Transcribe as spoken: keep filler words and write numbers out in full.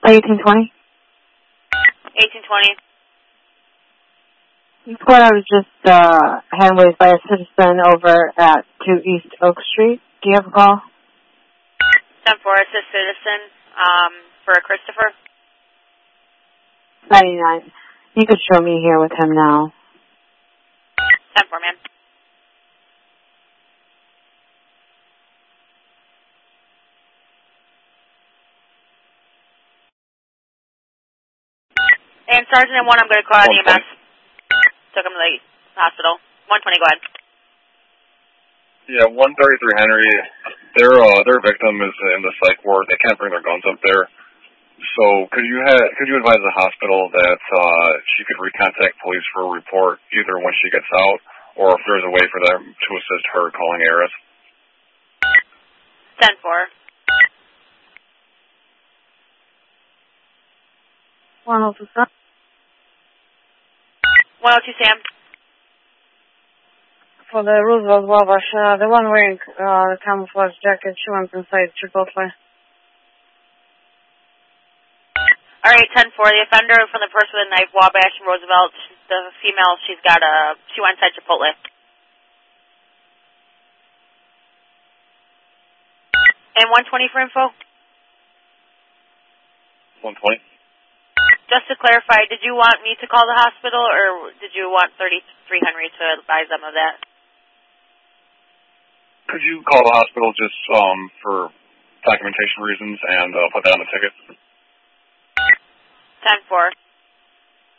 eighteen twenty? eighteen twenty. What I was just uh, handled by a citizen over at two East Oak Street. Do you have a call? ten four, it's a citizen um, for Christopher. ninety-nine. You could show me here with him now. ten four, ma'am. And Sergeant one, I'm going to call an E M S. Took him to the hospital. one twenty, go ahead. Yeah, one thirty-three Henry. Their uh, their victim is in the psych ward. They can't bring their guns up there. So could you ha- could you advise the hospital that uh, she could recontact police for a report either when she gets out or if there's a way for them to assist her calling A R I S? ten four. one oh two, Sam. one oh two, Sam. For the Roosevelt Wabash, uh, the one wearing uh, the camouflage jacket, she went inside Chipotle. All right, ten four. The offender from the person with the knife, Wabash and Roosevelt, the female, she's got a, she went inside Chipotle. And one twenty for info? one twenty. Just to clarify, did you want me to call the hospital or did you want thirty-three Henry to advise them of that? Could you call the hospital just um, for documentation reasons and uh, put that on the ticket? ten four.